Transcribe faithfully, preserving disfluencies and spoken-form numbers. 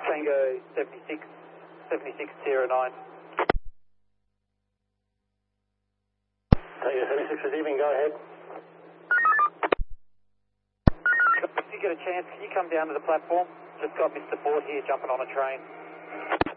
Tango seventy-six, seventy-six Sierra nine. Tango seventy-six receiving, go ahead. If you get a chance, can you come down to the platform? Just got Mister Ford here jumping on a train.